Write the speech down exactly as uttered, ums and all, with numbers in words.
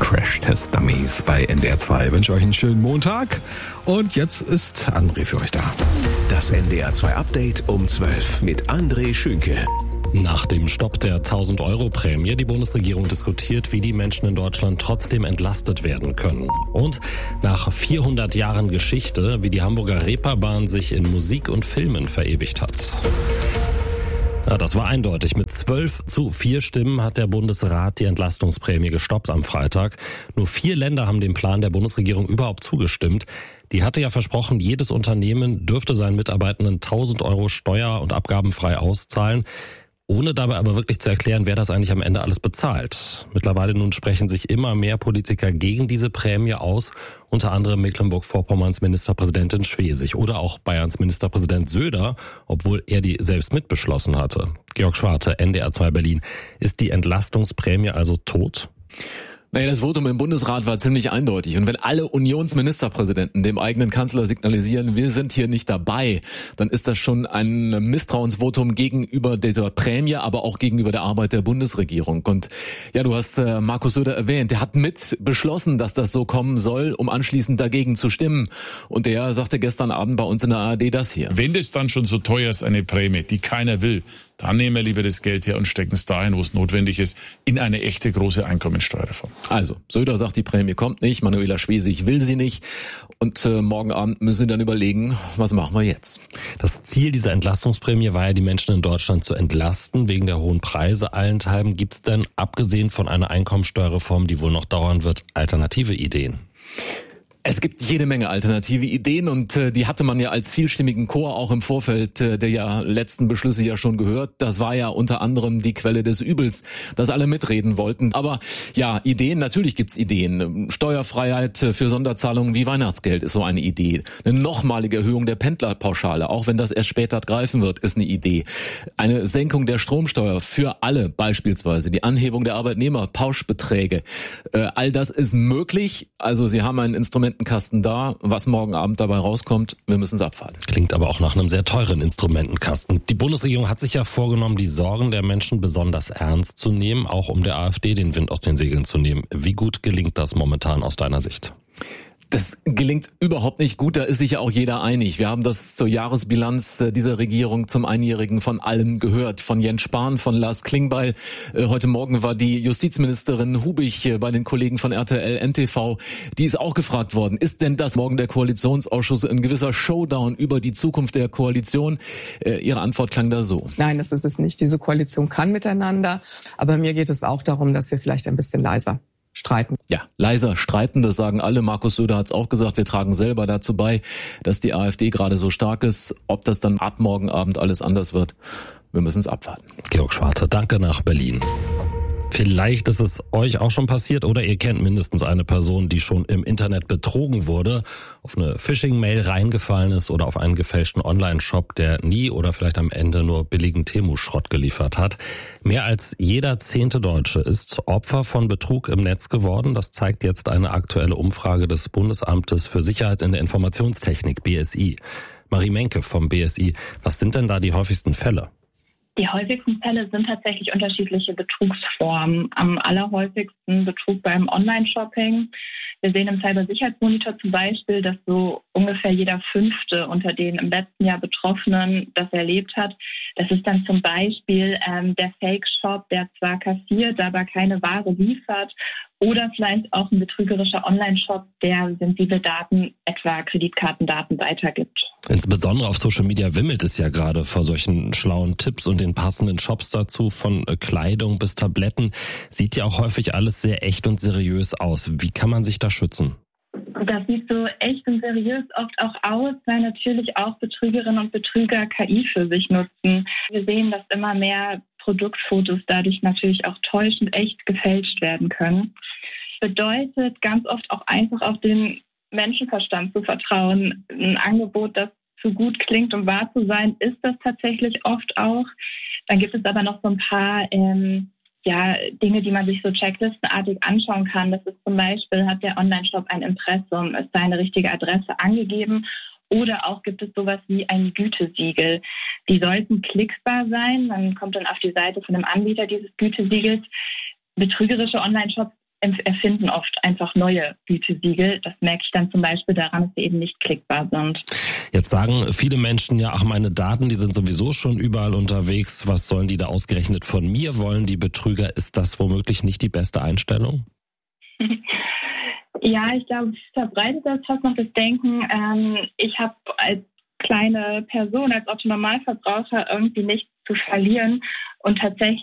Crash-Test-Dummies bei N D R zwei. Ich wünsche euch einen schönen Montag und jetzt ist André für euch da. Das N D R zwei Update um zwölf mit André Schünke. Nach dem Stopp der tausend-Euro-Prämie, die Bundesregierung diskutiert, wie die Menschen in Deutschland trotzdem entlastet werden können. Und nach vierhundert Jahren Geschichte, wie die Hamburger Reeperbahn sich in Musik und Filmen verewigt hat. Ja, das war eindeutig. Mit zwölf zu vier Stimmen hat der Bundesrat die Entlastungsprämie gestoppt am Freitag. Nur vier Länder haben dem Plan der Bundesregierung überhaupt zugestimmt. Die hatte ja versprochen, jedes Unternehmen dürfte seinen Mitarbeitenden tausend Euro steuer- und abgabenfrei auszahlen, ohne dabei aber wirklich zu erklären, wer das eigentlich am Ende alles bezahlt. Mittlerweile nun sprechen sich immer mehr Politiker gegen diese Prämie aus, unter anderem Mecklenburg-Vorpommerns Ministerpräsidentin Schwesig oder auch Bayerns Ministerpräsident Söder, obwohl er die selbst mitbeschlossen hatte. Georg Schwarte, N D R zwei Berlin. Ist die Entlastungsprämie also tot? Naja, das Votum im Bundesrat war ziemlich eindeutig. Und wenn alle Unionsministerpräsidenten dem eigenen Kanzler signalisieren, wir sind hier nicht dabei, dann ist das schon ein Misstrauensvotum gegenüber dieser Prämie, aber auch gegenüber der Arbeit der Bundesregierung. Und ja, du hast äh, Markus Söder erwähnt, der hat mit beschlossen, dass das so kommen soll, um anschließend dagegen zu stimmen. Und der sagte gestern Abend bei uns in der A R D das hier. Wenn das dann schon so teuer ist, eine Prämie, die keiner will, dann nehmen wir lieber das Geld her und stecken es dahin, wo es notwendig ist, in eine echte große Einkommensteuerreform. Also, Söder sagt, die Prämie kommt nicht, Manuela Schwesig will sie nicht und äh, morgen Abend müssen sie dann überlegen, was machen wir jetzt. Das Ziel dieser Entlastungsprämie war ja, die Menschen in Deutschland zu entlasten, wegen der hohen Preise allenthalben. Gibt es denn, abgesehen von einer Einkommensteuerreform, die wohl noch dauern wird, alternative Ideen? Es gibt jede Menge alternative Ideen und äh, die hatte man ja als vielstimmigen Chor auch im Vorfeld äh, der ja letzten Beschlüsse ja schon gehört. Das war ja unter anderem die Quelle des Übels, dass alle mitreden wollten. Aber ja, Ideen, natürlich gibt's Ideen. Steuerfreiheit für Sonderzahlungen wie Weihnachtsgeld ist so eine Idee. Eine nochmalige Erhöhung der Pendlerpauschale, auch wenn das erst später greifen wird, ist eine Idee. Eine Senkung der Stromsteuer für alle beispielsweise. Die Anhebung der Arbeitnehmerpauschbeträge. Äh, all das ist möglich. Also Sie haben ein Instrument Instrumentenkasten da. Was morgen Abend dabei rauskommt, wir müssen es abwarten. Klingt aber auch nach einem sehr teuren Instrumentenkasten. Die Bundesregierung hat sich ja vorgenommen, die Sorgen der Menschen besonders ernst zu nehmen, auch um der AfD den Wind aus den Segeln zu nehmen. Wie gut gelingt das momentan aus deiner Sicht? Das gelingt überhaupt nicht gut, da ist sich ja auch jeder einig. Wir haben das zur Jahresbilanz dieser Regierung zum Einjährigen von allen gehört. Von Jens Spahn, von Lars Klingbeil. Heute Morgen war die Justizministerin Hubig bei den Kollegen von R T L N T V. Die ist auch gefragt worden, ist denn das morgen der Koalitionsausschuss ein gewisser Showdown über die Zukunft der Koalition? Ihre Antwort klang da so. Nein, das ist es nicht. Diese Koalition kann miteinander. Aber mir geht es auch darum, dass wir vielleicht ein bisschen leiser streiten. Ja, leiser streiten, das sagen alle. Markus Söder hat es auch gesagt, wir tragen selber dazu bei, dass die AfD gerade so stark ist. Ob das dann ab morgen Abend alles anders wird, wir müssen es abwarten. Georg Schwarte, danke nach Berlin. Vielleicht ist es euch auch schon passiert oder ihr kennt mindestens eine Person, die schon im Internet betrogen wurde, auf eine Phishing-Mail reingefallen ist oder auf einen gefälschten Online-Shop, der nie oder vielleicht am Ende nur billigen Temu-Schrott geliefert hat. Mehr als jeder zehnte Deutsche ist Opfer von Betrug im Netz geworden. Das zeigt jetzt eine aktuelle Umfrage des Bundesamtes für Sicherheit in der Informationstechnik, B S I. Marie Menke vom B S I. Was sind denn da die häufigsten Fälle? Die häufigsten Fälle sind tatsächlich unterschiedliche Betrugsformen. Am allerhäufigsten Betrug beim Online-Shopping. Wir sehen im Cybersicherheitsmonitor zum Beispiel, dass so ungefähr jeder Fünfte unter den im letzten Jahr Betroffenen das erlebt hat. Das ist dann zum Beispiel ähm, der Fake-Shop, der zwar kassiert, aber keine Ware liefert. Oder vielleicht auch ein betrügerischer Online-Shop, der sensible Daten, etwa Kreditkartendaten, weitergibt. Insbesondere auf Social Media wimmelt es ja gerade vor solchen schlauen Tipps und den passenden Shops dazu, von Kleidung bis Tabletten. Sieht ja auch häufig alles sehr echt und seriös aus. Wie kann man sich da schützen? Das sieht so echt und seriös oft auch aus, weil natürlich auch Betrügerinnen und Betrüger K I für sich nutzen. Wir sehen, dass immer mehr Produktfotos dadurch natürlich auch täuschend echt gefälscht werden können. Bedeutet ganz oft auch einfach auf den Menschenverstand zu vertrauen. Ein Angebot, das zu gut klingt, um wahr zu sein, ist das tatsächlich oft auch. Dann gibt es aber noch so ein paar ähm, ja, Dinge, die man sich so checklistenartig anschauen kann. Das ist zum Beispiel, hat der Online-Shop ein Impressum, ist da eine richtige Adresse angegeben? Oder auch gibt es sowas wie ein Gütesiegel. Die sollten klickbar sein. Man kommt dann auf die Seite von dem Anbieter dieses Gütesiegels. Betrügerische Online-Shops erfinden oft einfach neue Gütesiegel. Das merke ich dann zum Beispiel daran, dass sie eben nicht klickbar sind. Jetzt sagen viele Menschen ja, ach, meine Daten, die sind sowieso schon überall unterwegs. Was sollen die da ausgerechnet von mir wollen, die Betrüger? Ist das womöglich nicht die beste Einstellung? Ja, ich glaube, es verbreitet das fast noch das Denken. Ähm, ich habe als kleine Person, als Otto-Normalverbraucher irgendwie nichts zu verlieren und tatsächlich